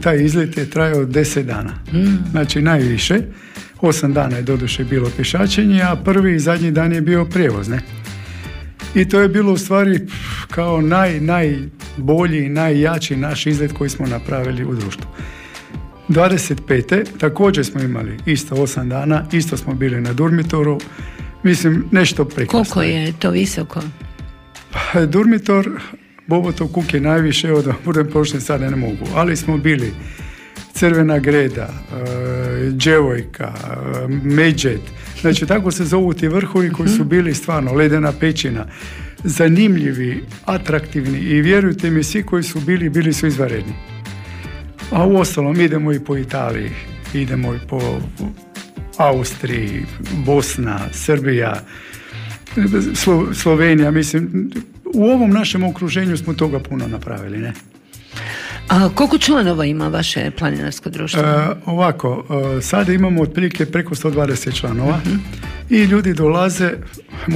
taj izlet je trajao 10 dana. Znači najviše. 8 dana je doduše bilo pješačenje, a prvi i zadnji dan je bio prijevoz, ne? I to je bilo u stvari kao najbolji, najjači naš izlet koji smo napravili u društvu. 25. također smo imali isto 8 dana, isto smo bili na Durmitoru, mislim nešto prekrasno. Koliko je to visoko? Durmitor, Bobotov kuk je najviše, evo da budem pošten sada ne mogu, ali smo bili Crvena greda, Djevojka, Medžet, znači tako se zovu ti vrhovi koji su bili stvarno ledena pećina, zanimljivi, atraktivni i vjerujte mi svi koji su bili su izvanredni. A u ostalom idemo i po Italiji, idemo i po Austriji, Bosna, Srbija, Slovenija, mislim, u ovom našem okruženju smo toga puno napravili, ne? A koliko članova ima vaše planinarsko društvo? Ovako, sada imamo otprilike preko 120 članova i ljudi dolaze,